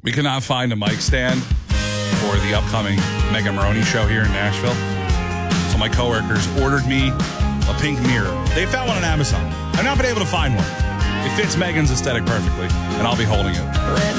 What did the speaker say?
We could not find a mic stand for the upcoming Mega Maroney show here in Nashville. So my coworkers ordered me a pink mirror. They found one on Amazon. I've not been able to find one. It fits Megan's aesthetic perfectly, and I'll be holding it.